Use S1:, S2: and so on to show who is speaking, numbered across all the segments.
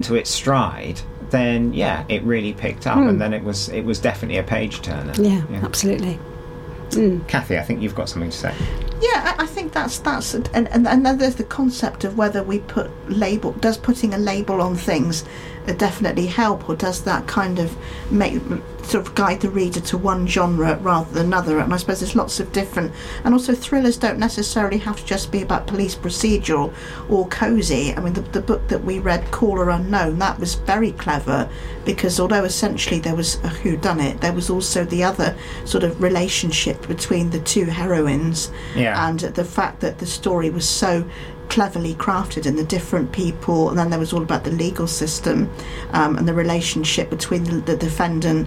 S1: into its stride, then it really picked up, and then it was definitely a page turner.
S2: Yeah, absolutely.
S1: Kathy, I think you've got something to say.
S3: Yeah, I think that's and then there's the concept of whether we does putting a label on things definitely help, or does that kind of sort of guide the reader to one genre rather than another? And I suppose there's lots of different, and also thrillers don't necessarily have to just be about police procedural or cosy. I mean, the book that we read, Caller Unknown, that was very clever, because although essentially there was a whodunit, there was also the other sort of relationship between the two heroines, and the fact that the story was so cleverly crafted and the different people, and then there was all about the legal system, and the relationship between the defendant,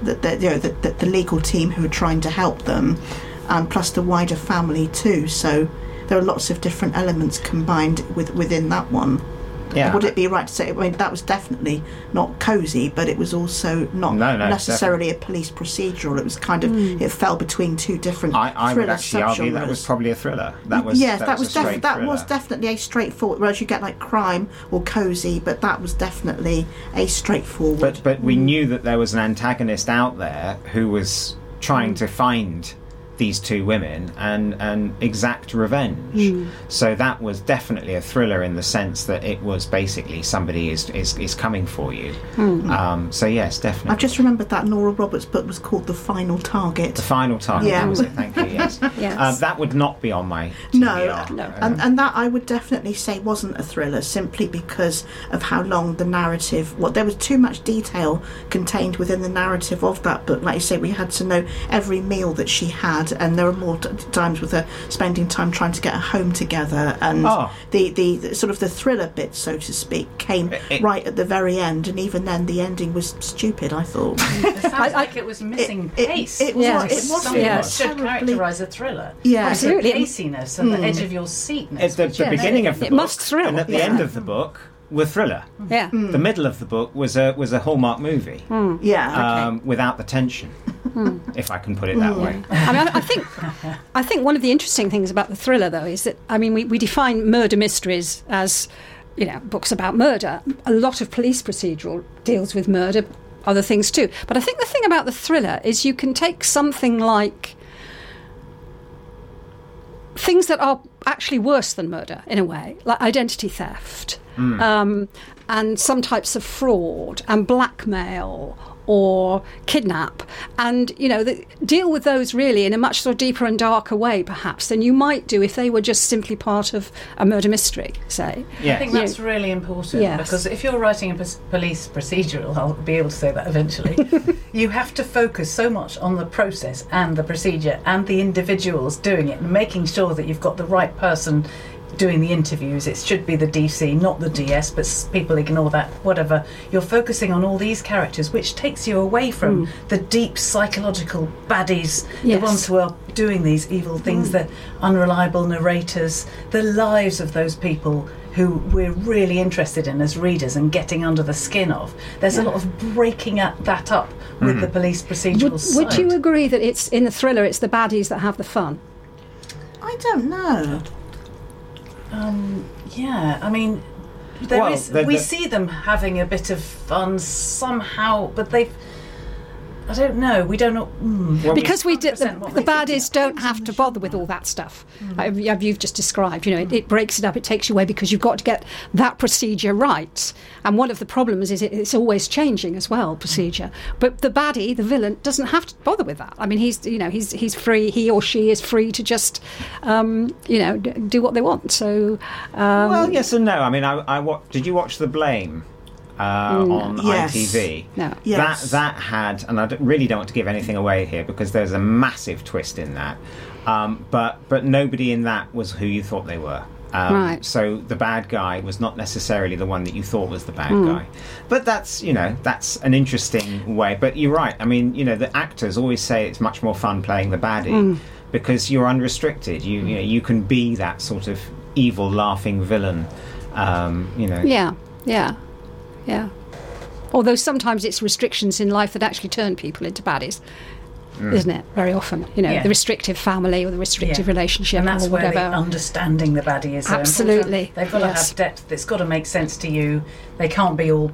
S3: the legal team who were trying to help them, and plus the wider family too. So there are lots of different elements combined within that one.
S1: Yeah.
S3: Would it be right to say, I mean, that was definitely not cosy, but it was also not necessarily
S1: definitely
S3: a police procedural. It was kind of, it fell between two different
S1: I would actually argue that was probably a thriller. That was
S3: definitely a straightforward, whereas you get like crime or cosy, but that was definitely a straightforward.
S1: But we knew that there was an antagonist out there who was trying to find these two women and exact revenge. So that was definitely a thriller in the sense that it was basically somebody is coming for you. So yes, definitely.
S3: I've just remembered that Nora Roberts' book was called The Final Target.
S1: The Final Target, that was it, thank you, yes.
S2: Yes.
S1: That would not be on my TBR.
S3: No. And that I would definitely say wasn't a thriller, simply because of how long the narrative, there was too much detail contained within the narrative of that book. Like you say, we had to know every meal that she had, and there were more times with her spending time trying to get a home together, and the sort of the thriller bit, so to speak, came right at the very end, and even then the ending was stupid, I thought.
S4: It sounds like it was missing pace.
S3: It was
S4: something that should characterise a thriller.
S3: Yeah,
S2: absolutely.
S4: The paciness and the edge of your seatness.
S1: At the beginning of the book,
S2: must thrill,
S1: and at the end of the book were thriller.
S2: Yeah.
S1: The middle of the book was a Hallmark movie. Without the tension. If I can put it that way.
S2: I mean, I think one of the interesting things about the thriller, though, is that, I mean, we define murder mysteries as, books about murder. A lot of police procedural deals with murder, other things too. But I think the thing about the thriller is you can take something like things that are actually worse than murder, in a way, like identity theft, and some types of fraud and blackmail or kidnap, and deal with those really in a much sort of deeper and darker way perhaps than you might do if they were just simply part of a murder mystery, say.
S4: I think that's really important, because if you're writing a police procedural, I'll be able to say that eventually, you have to focus so much on the process and the procedure and the individuals doing it, and making sure that you've got the right person doing the interviews. It should be the DC, not the DS, but people ignore that, whatever. You're focusing on all these characters, which takes you away from the deep psychological baddies, the ones who are doing these evil things, the unreliable narrators, the lives of those people who we're really interested in as readers and getting under the skin of. There's a lot of breaking that up with the police procedural side.
S2: Would you agree that it's in the thriller, it's the baddies that have the fun?
S3: I don't know.
S4: I mean, we see them having a bit of fun somehow, but I don't know. We don't know.
S2: Because the baddies don't have to bother with all that stuff. You've just described. It breaks it up. It takes you away because you've got to get that procedure right. And one of the problems is it's always changing as well, procedure. But the baddie, the villain, doesn't have to bother with that. I mean, he's free. He or she is free to just do what they want. So
S1: well, yes and no. I mean, did you watch The Blame? On ITV.
S2: No.
S3: Yes.
S1: That had, and I really don't want to give anything away here because there's a massive twist in that. But nobody in that was who you thought they were.
S2: Right.
S1: So the bad guy was not necessarily the one that you thought was the bad guy. But that's an interesting way. But you're right. I mean, the actors always say it's much more fun playing the baddie because you're unrestricted. You can be that sort of evil, laughing villain.
S2: Yeah. Although sometimes it's restrictions in life that actually turn people into baddies, isn't it? Very often, the restrictive family or the restrictive relationship,
S4: and that's
S2: or whatever.
S4: Where the understanding the baddie is.
S2: Absolutely,
S4: they've got to have depth. It's got to make sense to you. They can't be all